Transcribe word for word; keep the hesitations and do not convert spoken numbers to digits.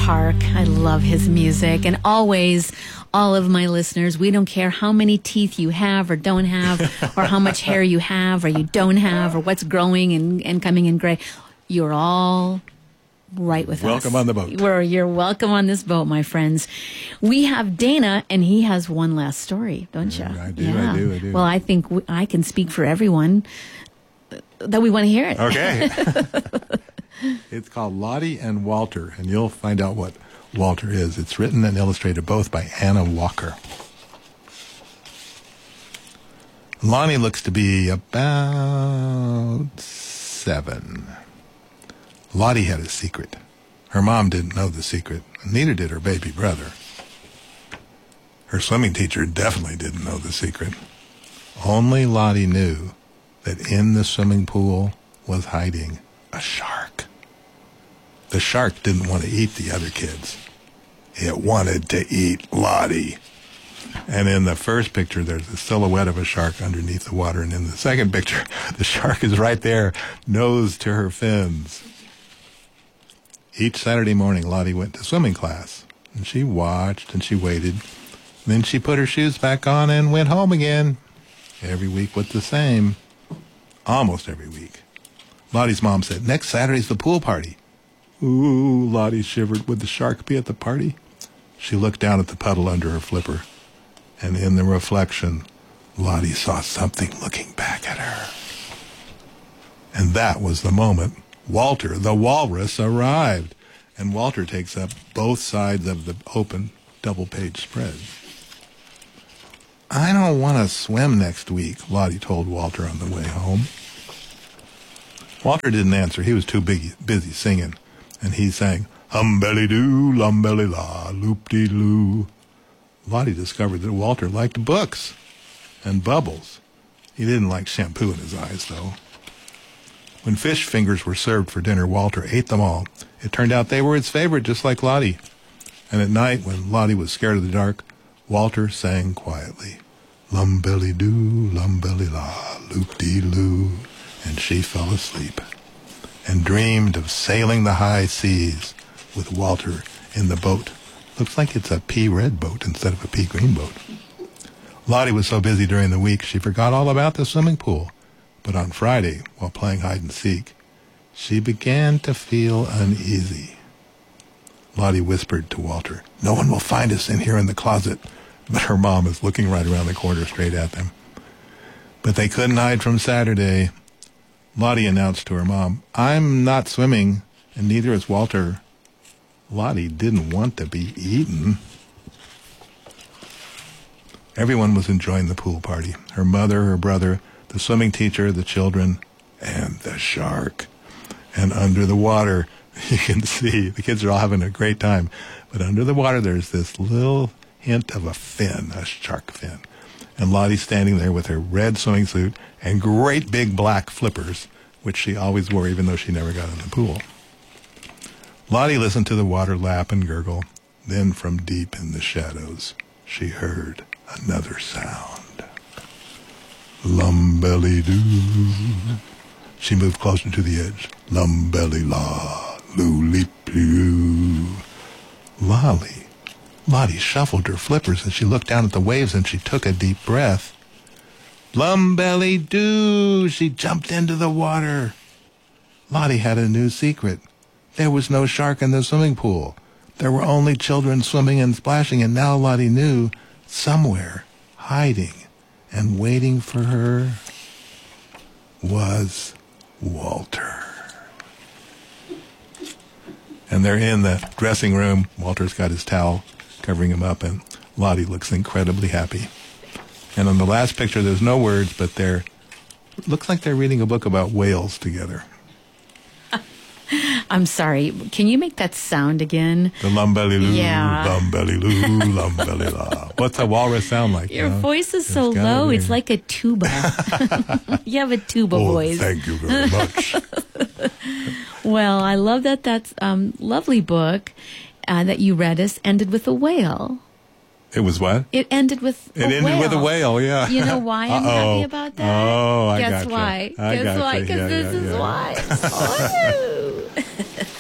Park. I love his music. And always, all of my listeners, we don't care how many teeth you have or don't have, or how much hair you have or you don't have, or what's growing and, and coming in gray. You're all right with welcome us. Welcome on the boat. We're, you're welcome on this boat, my friends. We have Dana, and he has one last story, don't you? I do, yeah. I do, I do. Well, I think w- I can speak for everyone that we want to hear it. Okay. It's called Lottie and Walter, and you'll find out what Walter is. It's written and illustrated both by Anna Walker. Lonnie looks to be about seven. Lottie had a secret. Her mom didn't know the secret, and neither did her baby brother. Her swimming teacher definitely didn't know the secret. Only Lottie knew that in the swimming pool was hiding a shark. The shark didn't want to eat the other kids. It wanted to eat Lottie. And in the first picture, there's a silhouette of a shark underneath the water. And in the second picture, the shark is right there, nose to her fins. Each Saturday morning, Lottie went to swimming class. And she watched and she waited. Then she put her shoes back on and went home again. Every week was the same. Almost every week. Lottie's mom said, "Next Saturday's the pool party." Ooh, Lottie shivered. Would the shark be at the party? She looked down at the puddle under her flipper. And in the reflection, Lottie saw something looking back at her. And that was the moment Walter, the walrus, arrived. And Walter takes up both sides of the open double-page spread. "I don't want to swim next week," Lottie told Walter on the way home. Walter didn't answer. He was too big, busy singing. And he sang, "Hum-belly-doo, lum-belly-la, loop-dee-loo." Lottie discovered that Walter liked books and bubbles. He didn't like shampoo in his eyes, though. When fish fingers were served for dinner, Walter ate them all. It turned out they were his favorite, just like Lottie. And at night, when Lottie was scared of the dark, Walter sang quietly, "Lum-belly-doo, lum-belly-la, loop-dee-loo." And she fell asleep and dreamed of sailing the high seas with Walter in the boat. Looks like it's a pea red boat instead of a pea green boat. Lottie was so busy during the week she forgot all about the swimming pool. But on Friday, while playing hide and seek, she began to feel uneasy. Lottie whispered to Walter, "No one will find us in here in the closet." But her mom is looking right around the corner straight at them. But they couldn't hide from Saturday. Lottie announced to her mom, "I'm not swimming, and neither is Walter." Lottie didn't want to be eaten. Everyone was enjoying the pool party. Her mother, her brother, the swimming teacher, the children, and the shark. And under the water, you can see, the kids are all having a great time. But under the water, there's this little hint of a fin, a shark fin. And Lottie's standing there with her red swimming suit and great big black flippers, which she always wore even though she never got in the pool. Lottie listened to the water lap and gurgle. Then from deep in the shadows, she heard another sound. Lum-belly-doo. She moved closer to the edge. Lum-belly-la, loo-leep-loo. Lolly. Lottie shuffled her flippers as she looked down at the waves and she took a deep breath. Lum-belly-doo! She jumped into the water. Lottie had a new secret. There was no shark in the swimming pool. There were only children swimming and splashing, and now Lottie knew somewhere, hiding and waiting for her, was Walter. And they're in the dressing room. Walter's got his towel covering him up, and Lottie looks incredibly happy. And on the last picture, there's no words, but they're, it looks like they're reading a book about whales together. I'm sorry. Can you make that sound again? The lum-belly-loo, Yeah. lum-belly-loo, lum-belly-la. What's a walrus sound like? Your you know? voice is so It's gotta low. be. It's like a tuba. You have a tuba Oh, voice. thank you very much. Well, I love that that's um lovely book uh, that you read us ended with a whale. It was what? It ended with It a ended whale. with a whale, yeah. You know why I'm Uh-oh. happy about that? Oh, I Guess gotcha. why? I Guess gotcha. why? Because Yeah, this yeah, is yeah. why. Oh.